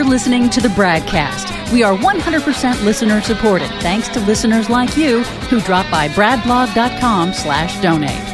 listening to the BradCast. We are 100% listener supported, thanks to listeners like you who drop by bradblog.com/donate.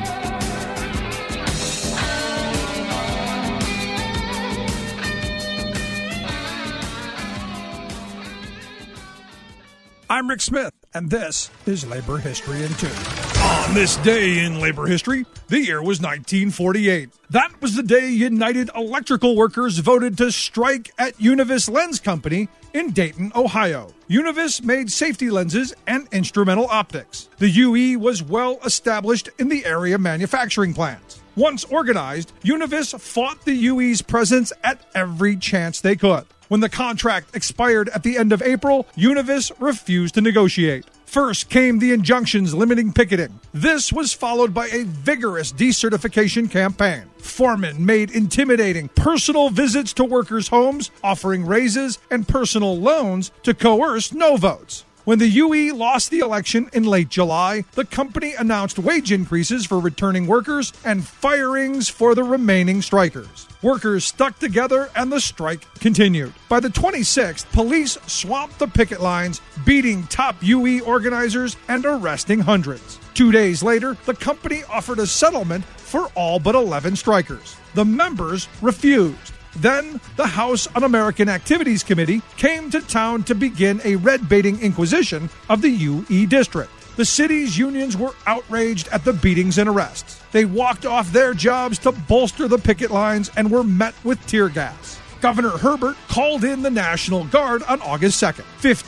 I'm Rick Smith, and this is Labor History in 2. On this day in labor history, the year was 1948. That was the day United Electrical Workers voted to strike at Univis Lens Company in Dayton, Ohio. Univis made safety lenses and instrumental optics. The UE was well established in the area manufacturing plants. Once organized, Univis fought the UE's presence at every chance they could. When the contract expired at the end of April, Univis refused to negotiate. First came the injunctions limiting picketing. This was followed by a vigorous decertification campaign. Foremen made intimidating personal visits to workers' homes, offering raises and personal loans to coerce no votes. When the UE lost the election in late July, the company announced wage increases for returning workers and firings for the remaining strikers. Workers stuck together and the strike continued. By the 26th, police swamped the picket lines, beating top UE organizers and arresting hundreds. 2 days later, the company offered a settlement for all but 11 strikers. The members refused. Then, the House Un-American Activities Committee came to town to begin a red-baiting inquisition of the UE district. The city's unions were outraged at the beatings and arrests. They walked off their jobs to bolster the picket lines and were met with tear gas. Governor Herbert called in the National Guard on August 2nd.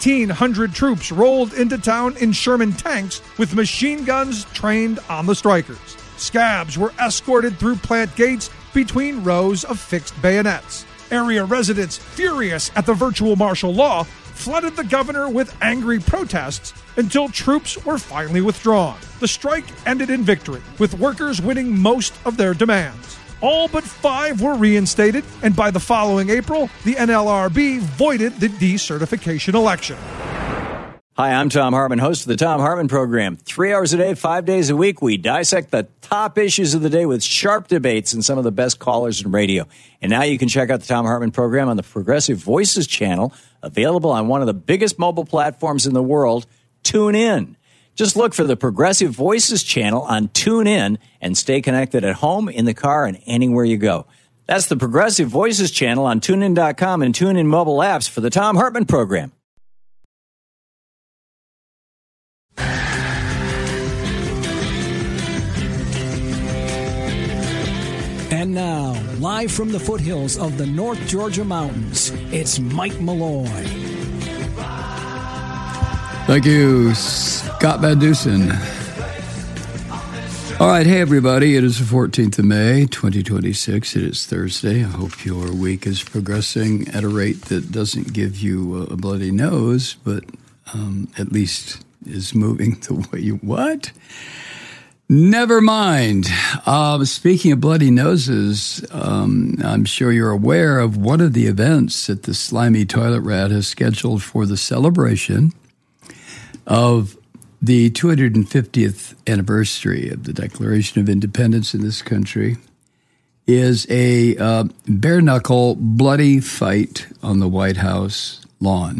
1,500 troops rolled into town in Sherman tanks with machine guns trained on the strikers. Scabs were escorted through plant gates between rows of fixed bayonets. Area residents, furious at the virtual martial law, flooded the governor with angry protests until troops were finally withdrawn. The strike ended in victory, with workers winning most of their demands. All but 5 were reinstated, and by the following April, the NLRB voided the decertification election. Hi, I'm Tom Hartman, host of the Tom Hartman Program. 3 hours a day, 5 days a week, we dissect the top issues of the day with sharp debates and some of the best callers in radio. And now you can check out the Tom Hartman Program on the Progressive Voices channel, available on one of the biggest mobile platforms in the world, TuneIn. Just look for the Progressive Voices channel on TuneIn and stay connected at home, in the car, and anywhere you go. That's the Progressive Voices channel on TuneIn.com and TuneIn mobile apps for the Tom Hartman Program. And now, live from the foothills of the North Georgia mountains, it's Mike Malloy. Thank you, Scott Badusin. All right, hey everybody, it is the 14th of May, 2026. It is Thursday. I hope your week is progressing at a rate that doesn't give you a bloody nose, but at least is moving the way you... What? Never mind. Speaking of bloody noses, I'm sure you're aware of one of the events that the Slimy Toilet Rat has scheduled for the celebration of the 250th anniversary of the Declaration of Independence in this country is a bare-knuckle, bloody fight on the White House lawn.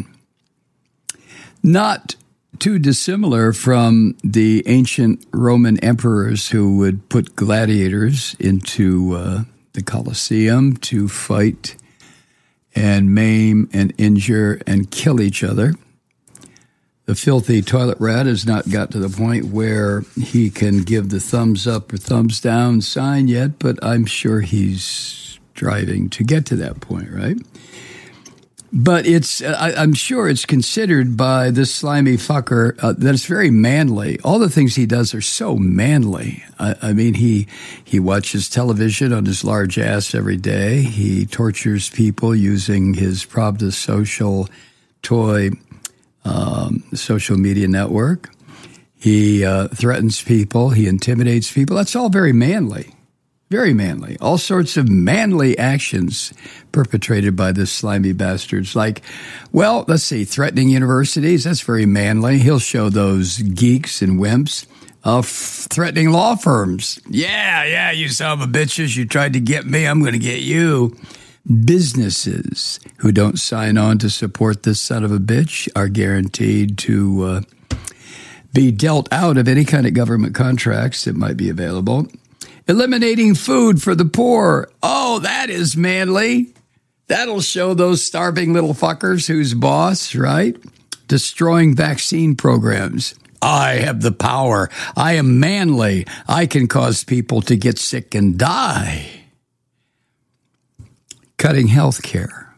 Not too dissimilar from the ancient Roman emperors who would put gladiators into the Colosseum to fight and maim and injure and kill each other. The filthy toilet rat has not got to the point where he can give the thumbs up or thumbs down sign yet, but I'm sure he's striving to get to that point, right? But I'm sure it's considered by this slimy fucker that it's very manly. All the things he does are so manly. I mean, he watches television on his large ass every day. He tortures people using his Pravda social toy social media network. He threatens people. He intimidates people. That's all very manly. Very manly. All sorts of manly actions perpetrated by this slimy bastards. Like, well, let's see, threatening universities, that's very manly. He'll show those geeks and wimps. Threatening law firms. Yeah, you son of a bitches, you tried to get me, I'm going to get you. Businesses who don't sign on to support this son of a bitch are guaranteed to be dealt out of any kind of government contracts that might be available. Eliminating food for the poor. Oh, that is manly. That'll show those starving little fuckers who's boss, right? Destroying vaccine programs. I have the power. I am manly. I can cause people to get sick and die. Cutting health care.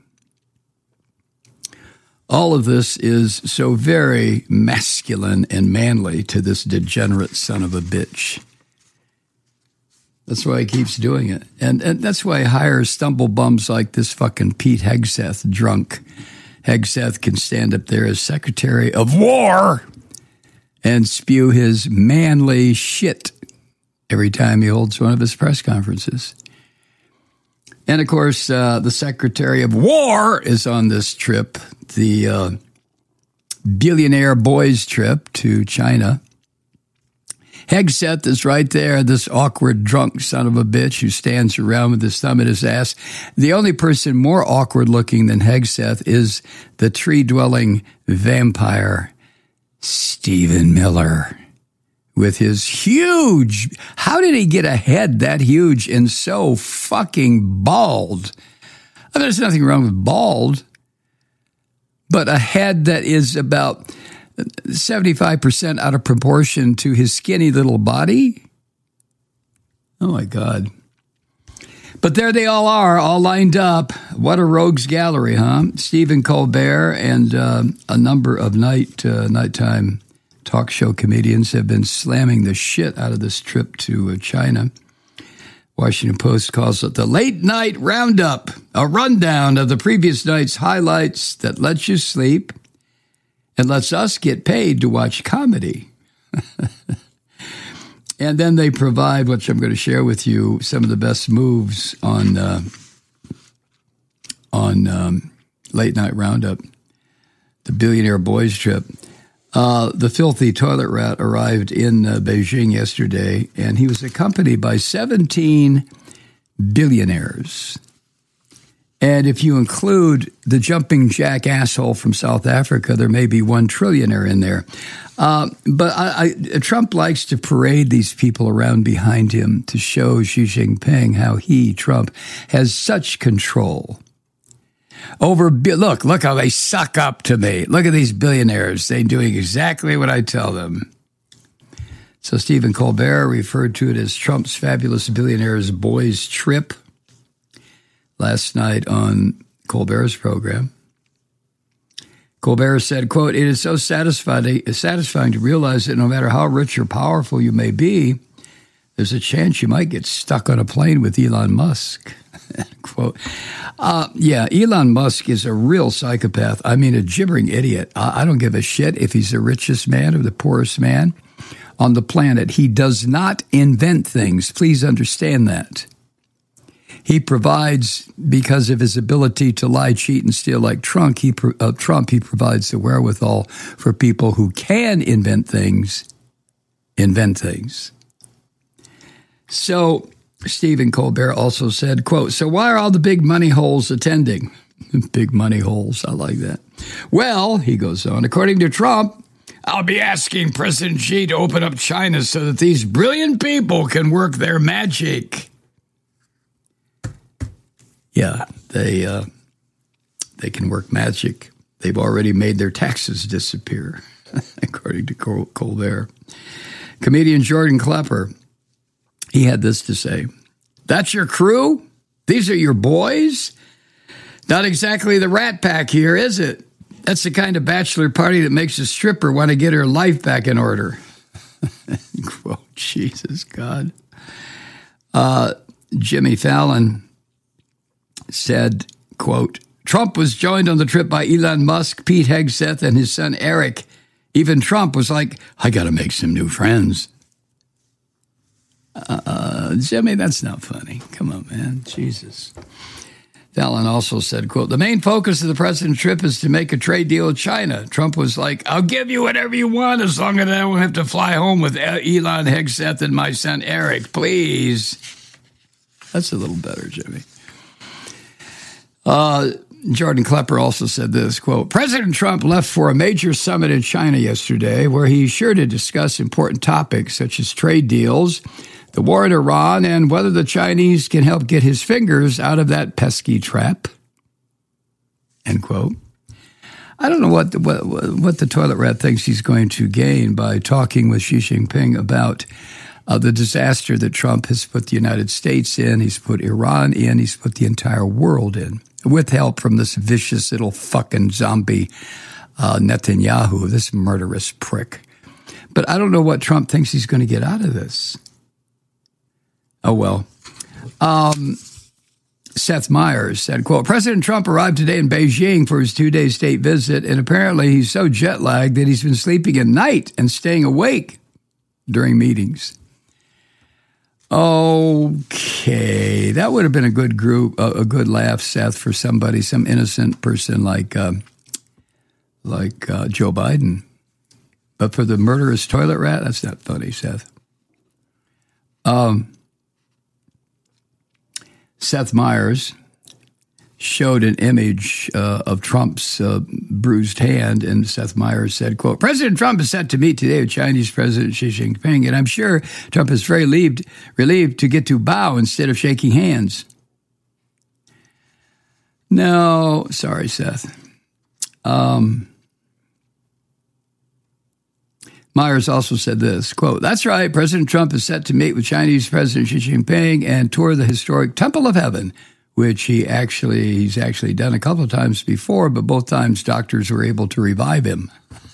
All of this is so very masculine and manly to this degenerate son of a bitch. That's why he keeps doing it. And that's why he hires stumblebums like this fucking Pete Hegseth drunk. Hegseth can stand up there as Secretary of War and spew his manly shit every time he holds one of his press conferences. And, of course, the Secretary of War is on this trip, the billionaire boys trip to China. Hegseth is right there, this awkward, drunk son of a bitch who stands around with his thumb in his ass. The only person more awkward-looking than Hegseth is the tree-dwelling vampire, Stephen Miller, with his huge... How did he get a head that huge and so fucking bald? I mean, there's nothing wrong with bald, but a head that is about 75% out of proportion to his skinny little body? Oh, my God. But there they all are, all lined up. What a rogues gallery, huh? Stephen Colbert and a number of nighttime talk show comedians have been slamming the shit out of this trip to China. Washington Post calls it the late night roundup, a rundown of the previous night's highlights that lets you sleep and lets us get paid to watch comedy. And then they provide, which I'm going to share with you, some of the best moves on Late Night Roundup, the billionaire boys trip. The filthy toilet rat arrived in Beijing yesterday, and he was accompanied by 17 billionaires. And if you include the jumping jack asshole from South Africa, there may be 1 trillionaire in there. But Trump likes to parade these people around behind him to show Xi Jinping how he, Trump, has such control over. Look how they suck up to me. Look at these billionaires. They're doing exactly what I tell them. So Stephen Colbert referred to it as Trump's fabulous billionaires boys trip last night on Colbert's program. Colbert said, quote, "It is so satisfying to realize that no matter how rich or powerful you may be, there's a chance you might get stuck on a plane with Elon Musk." Quote. Yeah, Elon Musk is a real psychopath. I mean, a gibbering idiot. I don't give a shit if he's the richest man or the poorest man on the planet. He does not invent things. Please understand that. He provides, because of his ability to lie, cheat, and steal like Trump, he provides the wherewithal for people who can invent things. So Stephen Colbert also said, quote, "So why are all the big money holes attending?" Big money holes, I like that. "Well," he goes on, "according to Trump, I'll be asking President Xi to open up China so that these brilliant people can work their magic." Yeah, they can work magic. They've already made their taxes disappear, according to Colbert. Comedian Jordan Klepper, he had this to say: "That's your crew? These are your boys? Not exactly the Rat Pack here, is it? That's the kind of bachelor party that makes a stripper want to get her life back in order." Quote, Jesus God. Jimmy Fallon said, quote, "Trump was joined on the trip by Elon Musk, Pete Hegseth, and his son Eric. Even Trump was like, I got to make some new friends." Jimmy, that's not funny. Come on, man. Jesus. Fallon also said, quote, "The main focus of the president's trip is to make a trade deal with China. Trump was like, I'll give you whatever you want as long as I don't have to fly home with Elon Hegseth and my son Eric, please." That's a little better, Jimmy. Jordan Klepper also said this, quote, President Trump left for a major summit in China yesterday where he's sure to discuss important topics such as trade deals, the war in Iran, and whether the Chinese can help get his fingers out of that pesky trap, end quote. I don't know what the toilet rat thinks he's going to gain by talking with Xi Jinping about the disaster that Trump has put the United States in, he's put Iran in, he's put the entire world in, with help from this vicious little fucking zombie Netanyahu, this murderous prick. But I don't know what Trump thinks he's going to get out of this. Oh, well. Seth Meyers said, quote, President Trump arrived today in Beijing for his 2-day state visit, and apparently he's so jet-lagged that he's been sleeping at night and staying awake during meetings. Okay, that would have been a good a good laugh, Seth, for somebody, some innocent person like Joe Biden. But for the murderous toilet rat, that's not funny, Seth. Seth Meyers showed an image of Trump's bruised hand, and Seth Meyers said, quote, President Trump is set to meet today with Chinese President Xi Jinping, and I'm sure Trump is very relieved to get to bow instead of shaking hands. No, sorry, Seth. Myers also said this, quote, that's right, President Trump is set to meet with Chinese President Xi Jinping and tour the historic Temple of Heaven, which he's actually done a couple of times before, but both times doctors were able to revive him.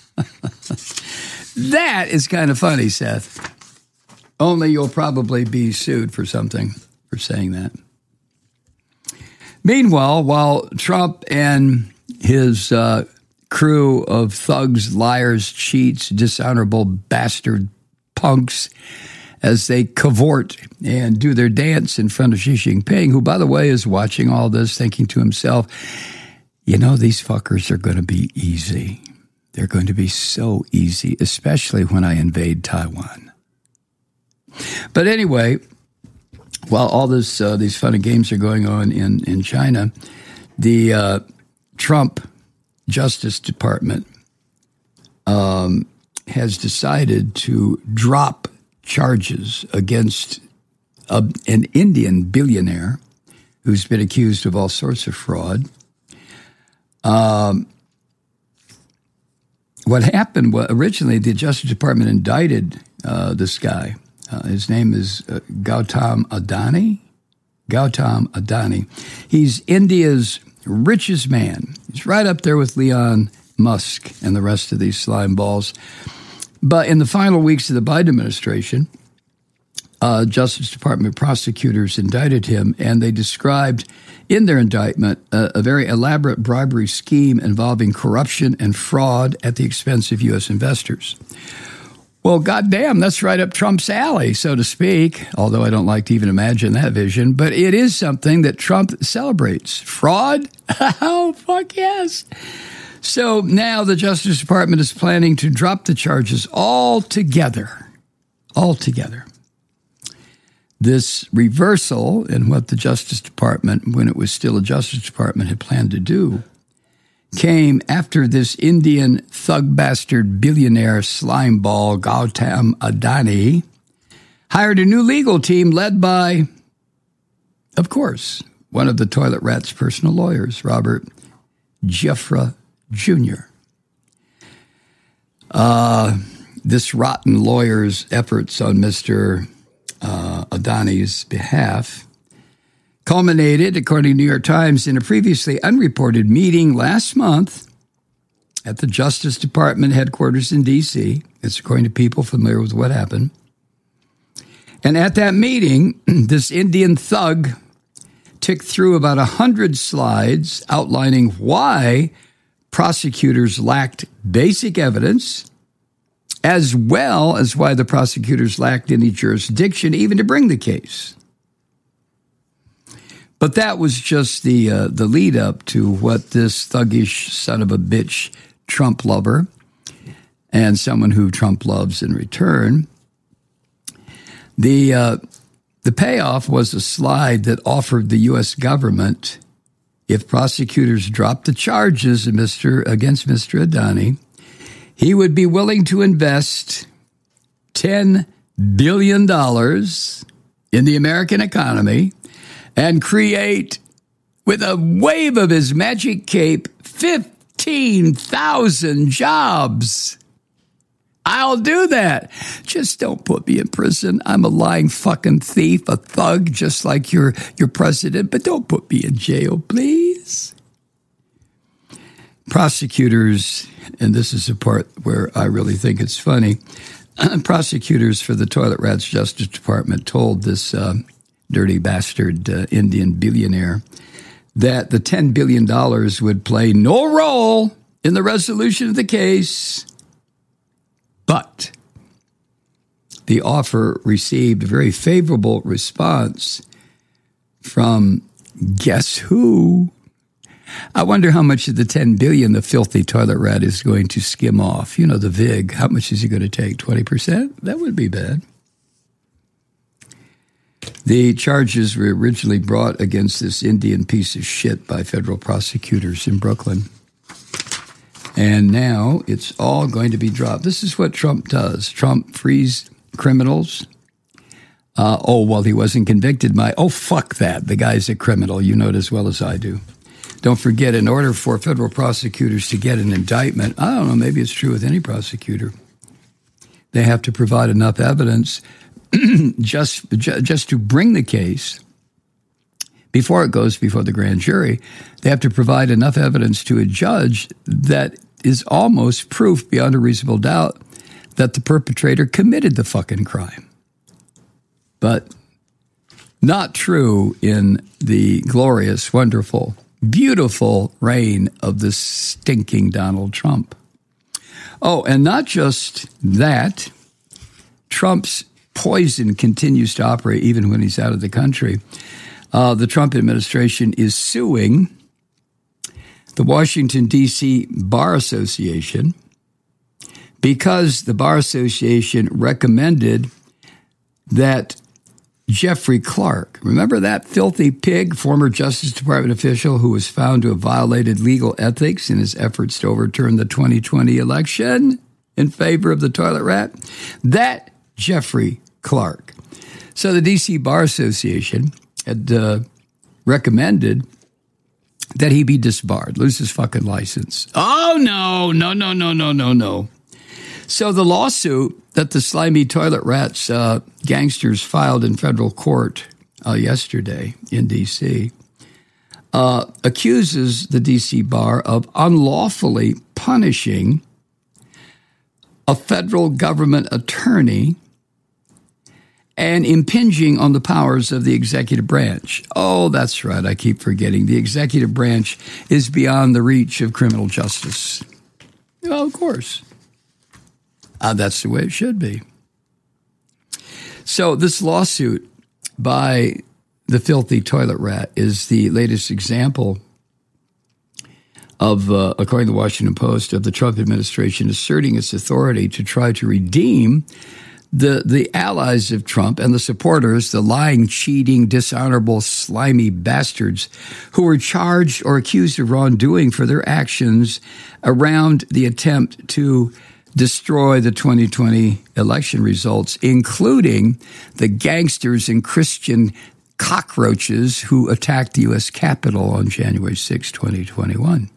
That is kind of funny, Seth. Only you'll probably be sued for something for saying that. Meanwhile, while Trump and his crew of thugs, liars, cheats, dishonorable bastard punks, as they cavort and do their dance in front of Xi Jinping, who, by the way, is watching all this, thinking to himself, you know, these fuckers are going to be easy. They're going to be so easy, especially when I invade Taiwan. But anyway, while all this these fun and games are going on in China, the Trump Justice Department has decided to drop charges against an Indian billionaire who's been accused of all sorts of fraud. What happened was originally the Justice Department indicted this guy. His name is Gautam Adani. Gautam Adani. He's India's richest man. He's right up there with Elon Musk and the rest of these slime balls. But in the final weeks of the Biden administration, Justice Department prosecutors indicted him, and they described in their indictment a very elaborate bribery scheme involving corruption and fraud at the expense of U.S. investors. Well, goddamn, that's right up Trump's alley, so to speak, although I don't like to even imagine that vision. But it is something that Trump celebrates. Fraud? Oh, fuck yes. So now the Justice Department is planning to drop the charges altogether. This reversal in what the Justice Department, when it was still a Justice Department, had planned to do, came after this Indian thug bastard billionaire slimeball Gautam Adani hired a new legal team led by, of course, one of the toilet rat's personal lawyers, Robert Jeffra Jr. This rotten lawyer's efforts on Mr. Adani's behalf culminated, according to New York Times, in a previously unreported meeting last month at the Justice Department headquarters in D.C. It's according to people familiar with what happened. And at that meeting, this Indian thug ticked through about 100 slides outlining why prosecutors lacked basic evidence, as well as why the prosecutors lacked any jurisdiction even to bring the case. But that was just the lead up to what this thuggish son of a bitch Trump lover and someone who Trump loves in return. The payoff was a slide that offered the U.S. government if prosecutors dropped the charges against Mr. Adani, he would be willing to invest $10 billion in the American economy and create, with a wave of his magic cape, 15,000 jobs. I'll do that. Just don't put me in prison. I'm a lying fucking thief, a thug, just like your president, but don't put me in jail, please. Prosecutors, and this is the part where I really think it's funny, prosecutors for the Toilet Rats Justice Department told this dirty bastard Indian billionaire that the $10 billion would play no role in the resolution of the case. But the offer received a very favorable response from guess who? I wonder how much of the $10 billion the filthy toilet rat is going to skim off. You know, the VIG. How much is he going to take? 20%? That would be bad. The charges were originally brought against this Indian piece of shit by federal prosecutors in Brooklyn. And now it's all going to be dropped. This is what Trump does. Trump frees criminals. Well, he wasn't convicted. Fuck that. The guy's a criminal. You know it as well as I do. Don't forget, in order for federal prosecutors to get an indictment, I don't know, maybe it's true with any prosecutor, they have to provide enough evidence just to bring the case. Before it goes before the grand jury, they have to provide enough evidence to a judge that is almost proof beyond a reasonable doubt that the perpetrator committed the fucking crime. But not true in the glorious, wonderful, beautiful reign of the stinking Donald Trump. Oh, and not just that, Trump's poison continues to operate even when he's out of the country. The Trump administration is suing the Washington, D.C. Bar Association because the Bar Association recommended that Jeffrey Clark, remember that filthy pig, former Justice Department official who was found to have violated legal ethics in his efforts to overturn the 2020 election in favor of the toilet rat? That Jeffrey Clark. So the D.C. Bar Association had recommended that he be disbarred, lose his fucking license. Oh, no. So the lawsuit that the slimy toilet rats gangsters filed in federal court yesterday in D.C. Accuses the D.C. Bar of unlawfully punishing a federal government attorney and impinging on the powers of the executive branch. Oh, that's right. I keep forgetting. The executive branch is beyond the reach of criminal justice. Well, of course. That's the way it should be. So this lawsuit by the filthy toilet rat is the latest example of, according to the Washington Post, of the Trump administration asserting its authority to try to redeem the allies of Trump and the supporters, the lying, cheating, dishonorable, slimy bastards who were charged or accused of wrongdoing for their actions around the attempt to destroy the 2020 election results, including the gangsters and Christian cockroaches who attacked the U.S. Capitol on January 6, 2021.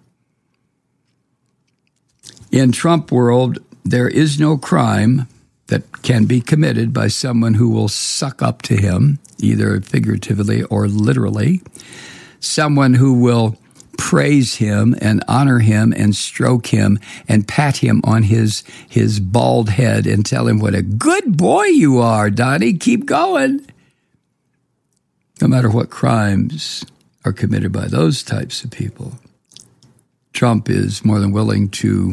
In Trump world, there is no crime that can be committed by someone who will suck up to him, either figuratively or literally, someone who will praise him and honor him and stroke him and pat him on his bald head and tell him what a good boy you are, Donnie. Keep going. No matter what crimes are committed by those types of people, Trump is more than willing to,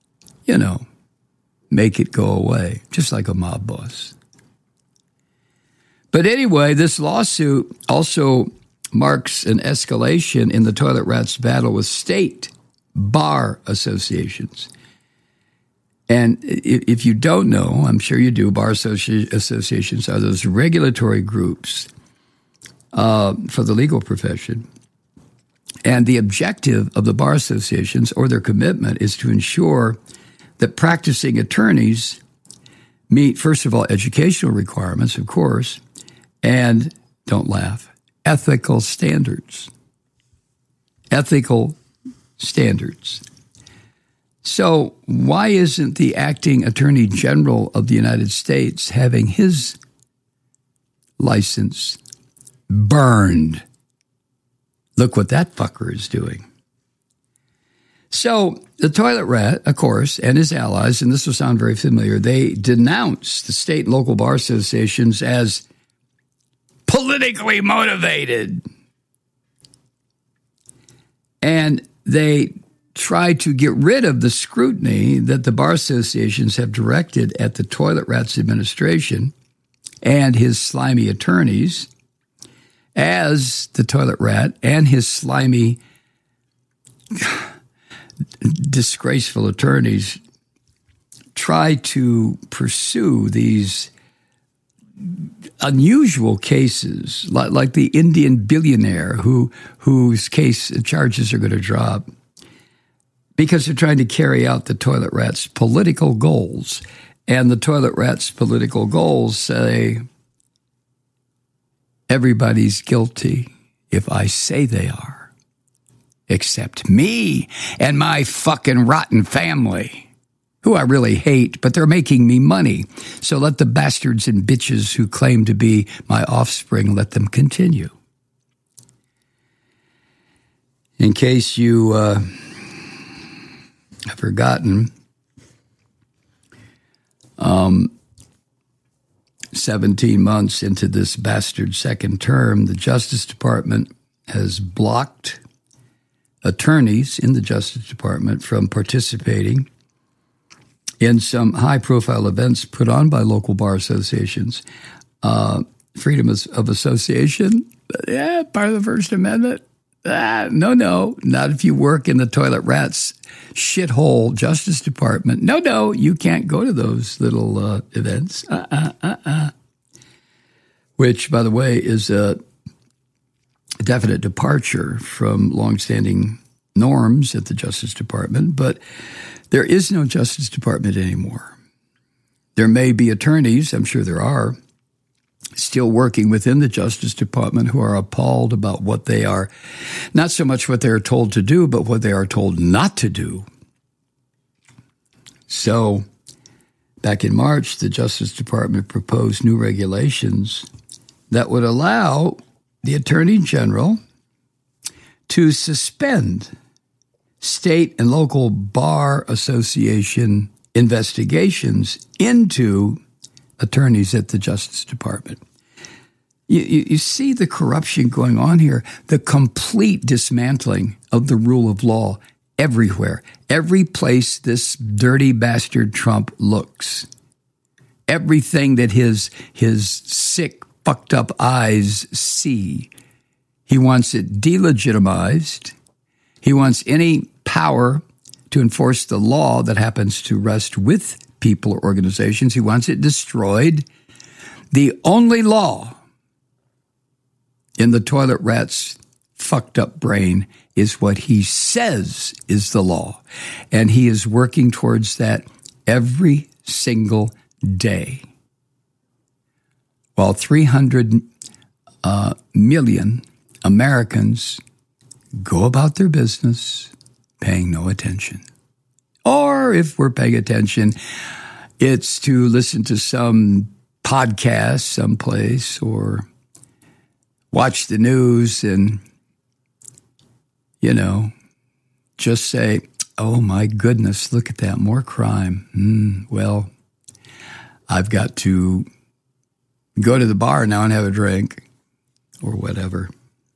make it go away, just like a mob boss. But anyway, this lawsuit also marks an escalation in the toilet rats' battle with state bar associations. And if you don't know, I'm sure you do, bar associations are those regulatory groups for the legal profession And the objective of the bar associations or their commitment is to ensure that practicing attorneys meet, first of all, educational requirements, of course, and, don't laugh, ethical standards. Ethical standards. So why isn't the acting Attorney General of the United States having his license burned? Look what that fucker is doing. So the toilet rat, of course, and his allies, and this will sound very familiar, they denounce the state and local bar associations as politically motivated. And they try to get rid of the scrutiny that the bar associations have directed at the toilet rat's administration and his slimy attorneys, as the toilet rat and his slimy, disgraceful attorneys try to pursue these unusual cases, like the Indian billionaire whose case charges are going to drop, because they're trying to carry out the toilet rat's political goals. And the toilet rat's political goals say, everybody's guilty if I say they are, except me and my fucking rotten family, who I really hate, but they're making me money. So let the bastards and bitches who claim to be my offspring, let them continue. In case you have forgotten, 17 months into this bastard second term, the Justice Department has blocked attorneys in the Justice Department from participating in some high-profile events put on by local bar associations. Freedom of association, yeah, part of the First Amendment. No, not if you work in the toilet rat's shithole Justice Department. No, you can't go to those little events. Which, by the way, is a definite departure from longstanding norms at the Justice Department. But there is no Justice Department anymore. There may be attorneys, I'm sure there are, still working within the Justice Department who are appalled about what they are, not so much what they are told to do, but what they are told not to do. So, back in March, the Justice Department proposed new regulations that would allow the Attorney General to suspend state and local bar association investigations into attorneys at the Justice Department. You see the corruption going on here, the complete dismantling of the rule of law everywhere. Every place this dirty bastard Trump looks, everything that his sick, fucked up eyes see, he wants it delegitimized. He wants any power to enforce the law that happens to rest with people or organizations. He wants it destroyed. The only law in the toilet rat's fucked up brain is what he says is the law. And he is working towards that every single day. While 300 million Americans go about their business paying no attention. Or if we're paying attention, it's to listen to some podcast someplace or watch the news and, just say, oh my goodness, look at that, more crime. Well, I've got to go to the bar now and have a drink or whatever.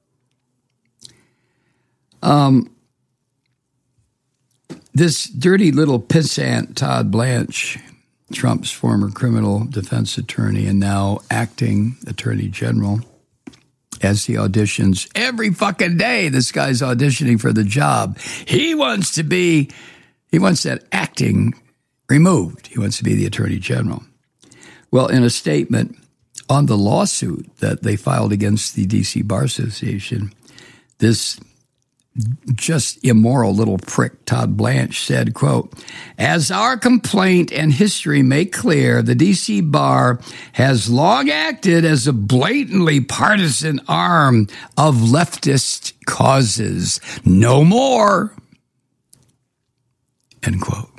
This dirty little pissant Todd Blanche, Trump's former criminal defense attorney and now acting attorney general, as he auditions every fucking day, this guy's auditioning for the job. He wants that acting removed. He wants to be the attorney general. Well, in a statement on the lawsuit that they filed against the D.C. Bar Association, this just immoral little prick Todd Blanche said, quote, "As our complaint and history make clear, the D.C. Bar has long acted as a blatantly partisan arm of leftist causes. No more." End quote.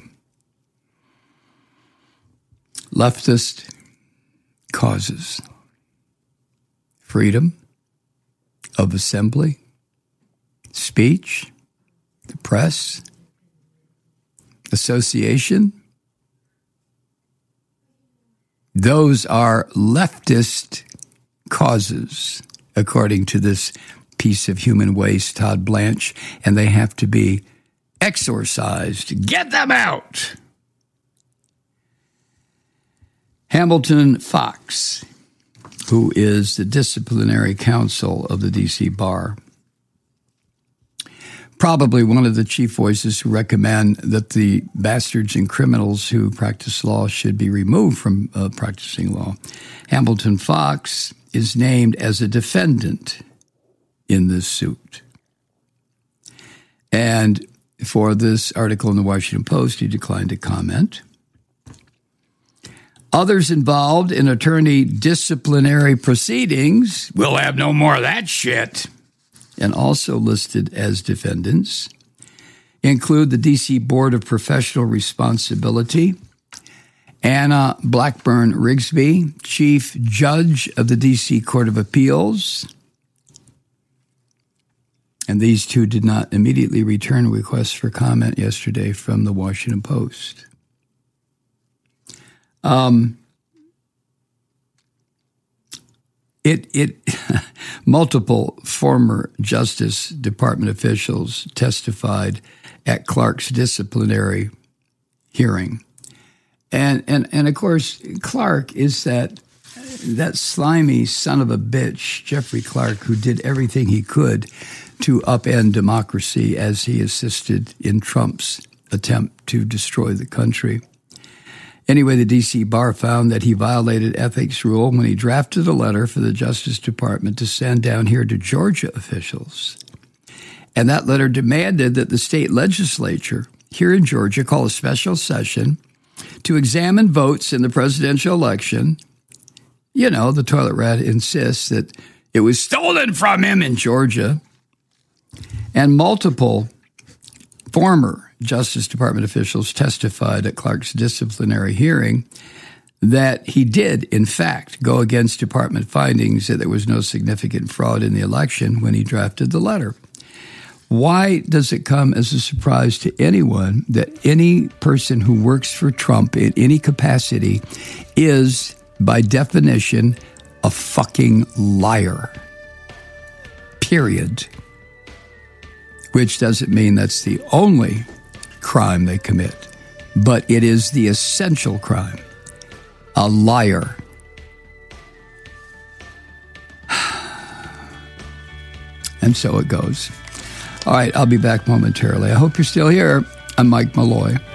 Leftist causes. Freedom of assembly, speech, the press, association. Those are leftist causes, according to this piece of human waste, Todd Blanche, and they have to be exorcised. Get them out! Hamilton Fox, who is the disciplinary counsel of the D.C. Bar, probably one of the chief voices who recommend that the bastards and criminals who practice law should be removed from practicing law. Hamilton Fox is named as a defendant in this suit. And for this article in the Washington Post, he declined to comment. Others involved in attorney disciplinary proceedings will have no more of that shit. And also listed as defendants include the D.C. Board of Professional Responsibility, Anna Blackburn Rigsby, Chief Judge of the D.C. Court of Appeals. And these two did not immediately return requests for comment yesterday from the Washington Post. Multiple former Justice Department officials testified at Clark's disciplinary hearing. And of course, Clark is that slimy son of a bitch, Jeffrey Clark, who did everything he could to upend democracy as he assisted in Trump's attempt to destroy the country. Anyway, the D.C. Bar found that he violated ethics rule when he drafted a letter for the Justice Department to send down here to Georgia officials. And that letter demanded that the state legislature here in Georgia call a special session to examine votes in the presidential election. You know, the toilet rat insists that it was stolen from him in Georgia. And multiple former Justice Department officials testified at Clark's disciplinary hearing that he did, in fact, go against department findings that there was no significant fraud in the election when he drafted the letter. Why does it come as a surprise to anyone that any person who works for Trump in any capacity is, by definition, a fucking liar? Period. Which doesn't mean that's the only crime they commit, but it is the essential crime. A liar. And so it goes. All right, I'll be back momentarily. I hope you're still here. I'm Mike Malloy.